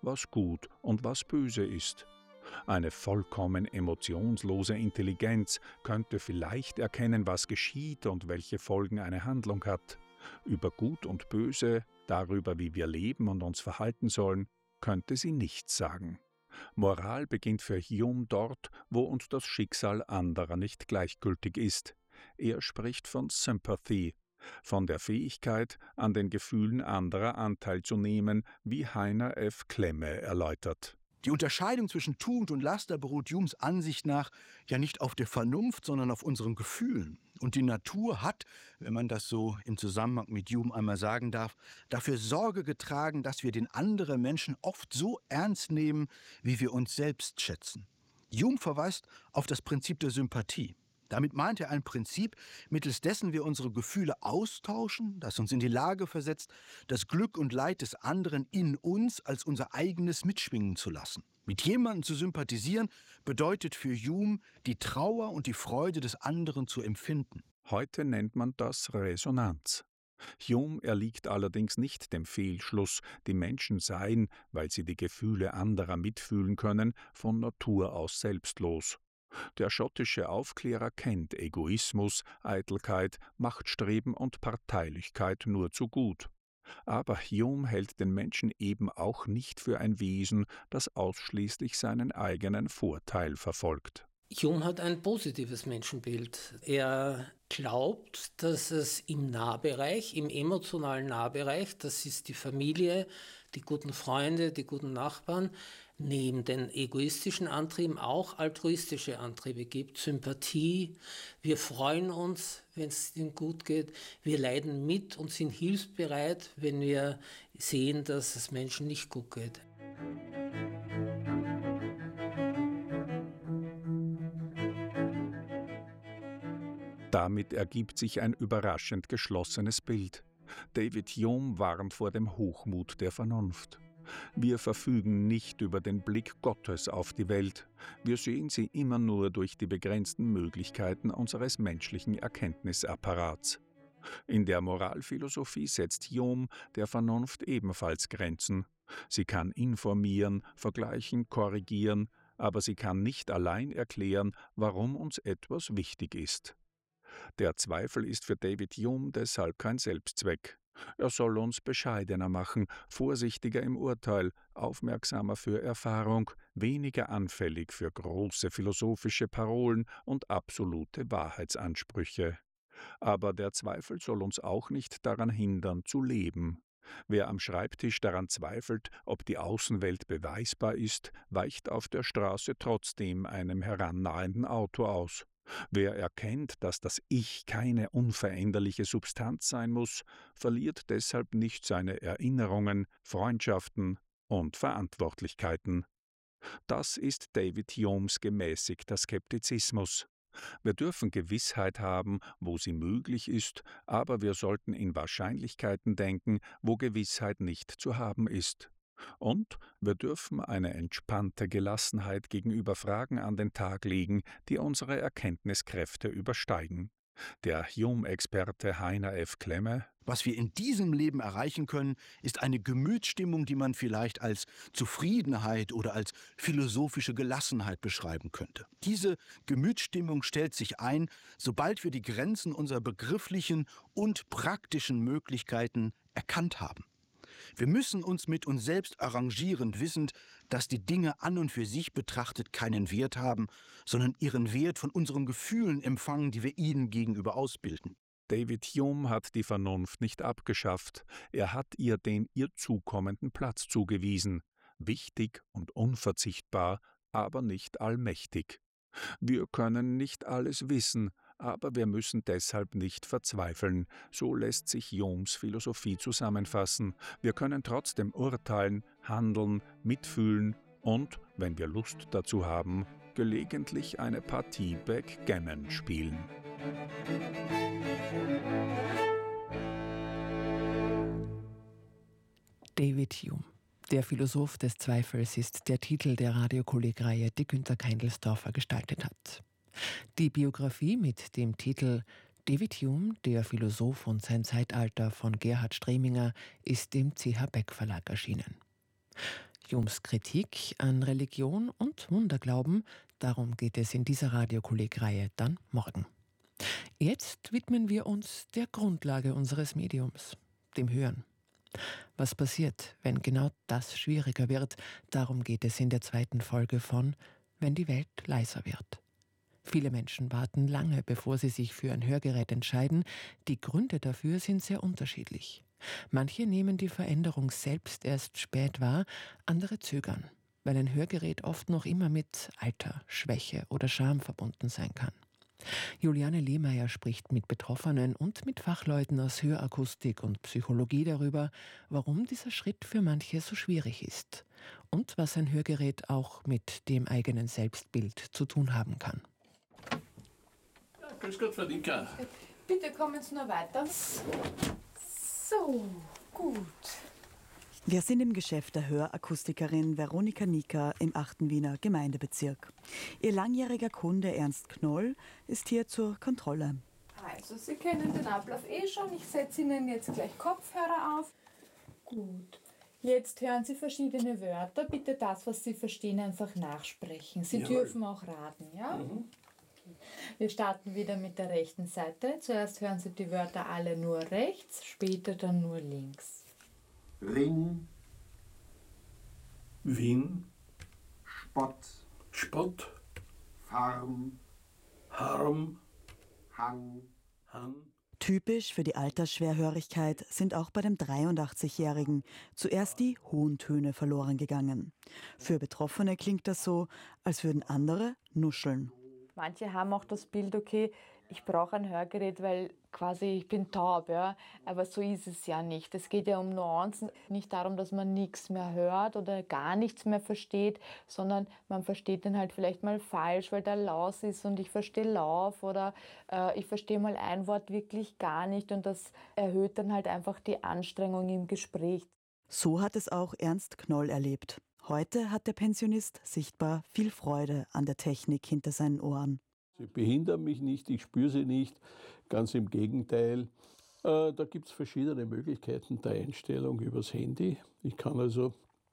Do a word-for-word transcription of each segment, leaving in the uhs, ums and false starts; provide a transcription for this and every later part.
was gut und was böse ist. Eine vollkommen emotionslose Intelligenz könnte vielleicht erkennen, was geschieht und welche Folgen eine Handlung hat. Über Gut und Böse, darüber, wie wir leben und uns verhalten sollen, könnte sie nichts sagen. Moral beginnt für Hume dort, wo uns das Schicksal anderer nicht gleichgültig ist. Er spricht von Sympathy, von der Fähigkeit, an den Gefühlen anderer Anteil zu nehmen, wie Heiner F. Klemme erläutert. Die Unterscheidung zwischen Tugend und Laster beruht Humes Ansicht nach ja nicht auf der Vernunft, sondern auf unseren Gefühlen. Und die Natur hat, wenn man das so im Zusammenhang mit Hume einmal sagen darf, dafür Sorge getragen, dass wir den anderen Menschen oft so ernst nehmen, wie wir uns selbst schätzen. Hume verweist auf das Prinzip der Sympathie. Damit meint er ein Prinzip, mittels dessen wir unsere Gefühle austauschen, das uns in die Lage versetzt, das Glück und Leid des anderen in uns als unser eigenes mitschwingen zu lassen. Mit jemandem zu sympathisieren bedeutet für Hume, die Trauer und die Freude des anderen zu empfinden. Heute nennt man das Resonanz. Hume erliegt allerdings nicht dem Fehlschluss, die Menschen seien, weil sie die Gefühle anderer mitfühlen können, von Natur aus selbstlos. Der schottische Aufklärer kennt Egoismus, Eitelkeit, Machtstreben und Parteilichkeit nur zu gut. Aber Hume hält den Menschen eben auch nicht für ein Wesen, das ausschließlich seinen eigenen Vorteil verfolgt. Hume hat ein positives Menschenbild. Er glaubt, dass es im Nahbereich, im emotionalen Nahbereich, das ist die Familie, die guten Freunde, die guten Nachbarn, neben den egoistischen Antrieben auch altruistische Antriebe gibt. Sympathie, wir freuen uns, wenn es ihnen gut geht, wir leiden mit und sind hilfsbereit, wenn wir sehen, dass es Menschen nicht gut geht. Damit ergibt sich ein überraschend geschlossenes Bild. David Hume warnt vor dem Hochmut der Vernunft. Wir verfügen nicht über den Blick Gottes auf die Welt. Wir sehen sie immer nur durch die begrenzten Möglichkeiten unseres menschlichen Erkenntnisapparats. In der Moralphilosophie setzt Hume der Vernunft ebenfalls Grenzen. Sie kann informieren, vergleichen, korrigieren, aber sie kann nicht allein erklären, warum uns etwas wichtig ist. Der Zweifel ist für David Hume deshalb kein Selbstzweck. Er soll uns bescheidener machen, vorsichtiger im Urteil, aufmerksamer für Erfahrung, weniger anfällig für große philosophische Parolen und absolute Wahrheitsansprüche. Aber der Zweifel soll uns auch nicht daran hindern, zu leben. Wer am Schreibtisch daran zweifelt, ob die Außenwelt beweisbar ist, weicht auf der Straße trotzdem einem herannahenden Auto aus. Wer erkennt, dass das Ich keine unveränderliche Substanz sein muss, verliert deshalb nicht seine Erinnerungen, Freundschaften und Verantwortlichkeiten. Das ist David Humes gemäßigter Skeptizismus. Wir dürfen Gewissheit haben, wo sie möglich ist, aber wir sollten in Wahrscheinlichkeiten denken, wo Gewissheit nicht zu haben ist. Und wir dürfen eine entspannte Gelassenheit gegenüber Fragen an den Tag legen, die unsere Erkenntniskräfte übersteigen. Der Hume-Experte Heiner F. Klemme: Was wir in diesem Leben erreichen können, ist eine Gemütsstimmung, die man vielleicht als Zufriedenheit oder als philosophische Gelassenheit beschreiben könnte. Diese Gemütsstimmung stellt sich ein, sobald wir die Grenzen unserer begrifflichen und praktischen Möglichkeiten erkannt haben. Wir müssen uns mit uns selbst arrangieren, wissend, dass die Dinge an und für sich betrachtet keinen Wert haben, sondern ihren Wert von unseren Gefühlen empfangen, die wir ihnen gegenüber ausbilden. David Hume hat die Vernunft nicht abgeschafft, er hat ihr den ihr zukommenden Platz zugewiesen, wichtig und unverzichtbar, aber nicht allmächtig. Wir können nicht alles wissen, aber wir müssen deshalb nicht verzweifeln. So lässt sich Humes Philosophie zusammenfassen. Wir können trotzdem urteilen, handeln, mitfühlen und, wenn wir Lust dazu haben, gelegentlich eine Partie Backgammon spielen. David Hume, der Philosoph des Zweifels, ist der Titel der Radiokollegreihe, die Günter Keindelsdorfer gestaltet hat. Die Biografie mit dem Titel David Hume, der Philosoph und sein Zeitalter von Gerhard Streminger ist im C H Beck Verlag erschienen. Humes Kritik an Religion und Wunderglauben, darum geht es in dieser Radiokolleg-Reihe dann morgen. Jetzt widmen wir uns der Grundlage unseres Mediums, dem Hören. Was passiert, wenn genau das schwieriger wird? Darum geht es in der zweiten Folge von Wenn die Welt leiser wird. Viele Menschen warten lange, bevor sie sich für ein Hörgerät entscheiden. Die Gründe dafür sind sehr unterschiedlich. Manche nehmen die Veränderung selbst erst spät wahr, andere zögern, weil ein Hörgerät oft noch immer mit Alter, Schwäche oder Scham verbunden sein kann. Juliane Lehmeier spricht mit Betroffenen und mit Fachleuten aus Hörakustik und Psychologie darüber, warum dieser Schritt für manche so schwierig ist und was ein Hörgerät auch mit dem eigenen Selbstbild zu tun haben kann. Ja, grüß Gott, Frau Dicker. Bitte kommen Sie noch weiter. So, gut. Wir sind im Geschäft der Hörakustikerin Veronika Nika im achten Wiener Gemeindebezirk. Ihr langjähriger Kunde Ernst Knoll ist hier zur Kontrolle. Also, Sie kennen den Ablauf eh schon. Ich setze Ihnen jetzt gleich Kopfhörer auf. Gut. Jetzt hören Sie verschiedene Wörter. Bitte das, was Sie verstehen, einfach nachsprechen. Sie Jawohl. Dürfen auch raten, ja? Mhm. Wir starten wieder mit der rechten Seite. Zuerst hören Sie die Wörter alle nur rechts, später dann nur links. Ring, Wien, Spott, Spott, Farm, Harm, Hang, Hang. Typisch für die Altersschwerhörigkeit sind auch bei dem dreiundachtzigjährigen zuerst die hohen Töne verloren gegangen. Für Betroffene klingt das so, als würden andere nuscheln. Manche haben auch das Bild, okay, ich brauche ein Hörgerät, weil quasi ich bin taub, ja. Aber so ist es ja nicht. Es geht ja um Nuancen, nicht darum, dass man nichts mehr hört oder gar nichts mehr versteht, sondern man versteht den halt vielleicht mal falsch, weil der Laus ist und ich verstehe Lauf oder äh, ich verstehe mal ein Wort wirklich gar nicht und das erhöht dann halt einfach die Anstrengung im Gespräch. So hat es auch Ernst Knoll erlebt. Heute hat der Pensionist sichtbar viel Freude an der Technik hinter seinen Ohren. Sie behindern mich nicht, ich spüre sie nicht, ganz im Gegenteil. Äh, da gibt es verschiedene Möglichkeiten der Einstellung übers Handy. Ich kann also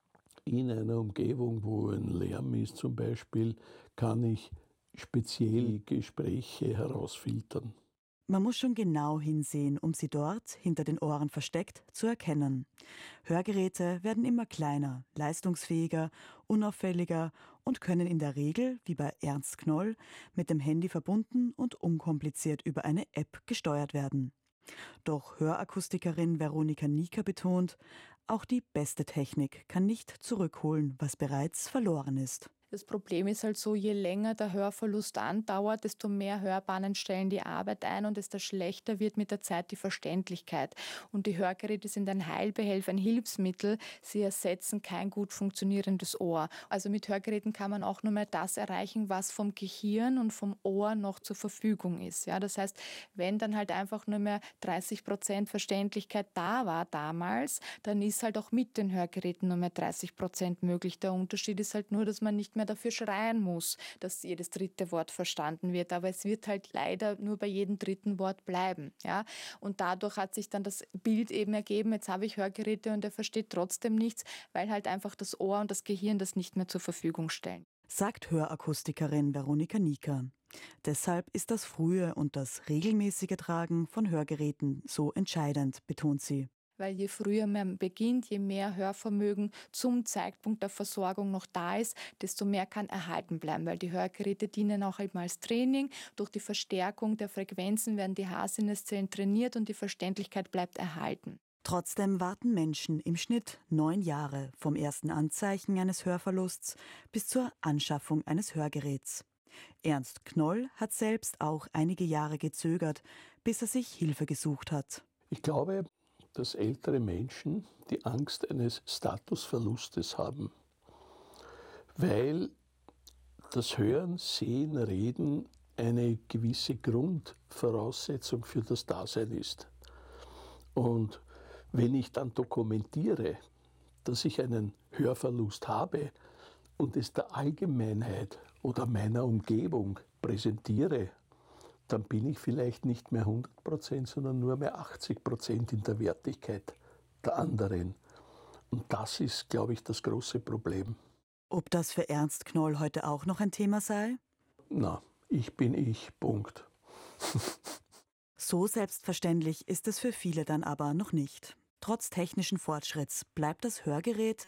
in einer Umgebung, wo ein Lärm ist zum Beispiel, kann ich speziell Gespräche herausfiltern. Man muss schon genau hinsehen, um sie dort, hinter den Ohren versteckt, zu erkennen. Hörgeräte werden immer kleiner, leistungsfähiger, unauffälliger und können in der Regel, wie bei Ernst Knoll, mit dem Handy verbunden und unkompliziert über eine App gesteuert werden. Doch Hörakustikerin Veronika Nika betont, auch die beste Technik kann nicht zurückholen, was bereits verloren ist. Das Problem ist halt so, je länger der Hörverlust andauert, desto mehr Hörbahnen stellen die Arbeit ein und desto schlechter wird mit der Zeit die Verständlichkeit. Und die Hörgeräte sind ein Heilbehelf, ein Hilfsmittel. Sie ersetzen kein gut funktionierendes Ohr. Also mit Hörgeräten kann man auch nur mehr das erreichen, was vom Gehirn und vom Ohr noch zur Verfügung ist. Ja, das heißt, wenn dann halt einfach nur mehr dreißig Prozent Verständlichkeit da war damals, dann ist halt auch mit den Hörgeräten nur mehr dreißig Prozent möglich. Der Unterschied ist halt nur, dass man nicht mehr dafür schreien muss, dass jedes dritte Wort verstanden wird. Aber es wird halt leider nur bei jedem dritten Wort bleiben. Ja? Und dadurch hat sich dann das Bild eben ergeben, jetzt habe ich Hörgeräte und er versteht trotzdem nichts, weil halt einfach das Ohr und das Gehirn das nicht mehr zur Verfügung stellen. Sagt Hörakustikerin Veronika Nika. Deshalb ist das frühe und das regelmäßige Tragen von Hörgeräten so entscheidend, betont sie. Weil je früher man beginnt, je mehr Hörvermögen zum Zeitpunkt der Versorgung noch da ist, desto mehr kann erhalten bleiben, weil die Hörgeräte dienen auch eben als Training. Durch die Verstärkung der Frequenzen werden die Haarsinneszellen trainiert und die Verständlichkeit bleibt erhalten. Trotzdem warten Menschen im Schnitt neun Jahre vom ersten Anzeichen eines Hörverlusts bis zur Anschaffung eines Hörgeräts. Ernst Knoll hat selbst auch einige Jahre gezögert, bis er sich Hilfe gesucht hat. Ich glaube, dass ältere Menschen die Angst eines Statusverlustes haben, weil das Hören, Sehen, Reden eine gewisse Grundvoraussetzung für das Dasein ist. Und wenn ich dann dokumentiere, dass ich einen Hörverlust habe und es der Allgemeinheit oder meiner Umgebung präsentiere, dann bin ich vielleicht nicht mehr hundert Prozent, sondern nur mehr achtzig Prozent in der Wertigkeit der anderen. Und das ist, glaube ich, das große Problem. Ob das für Ernst Knoll heute auch noch ein Thema sei? Na, ich bin ich, Punkt. So selbstverständlich ist es für viele dann aber noch nicht. Trotz technischen Fortschritts bleibt das Hörgerät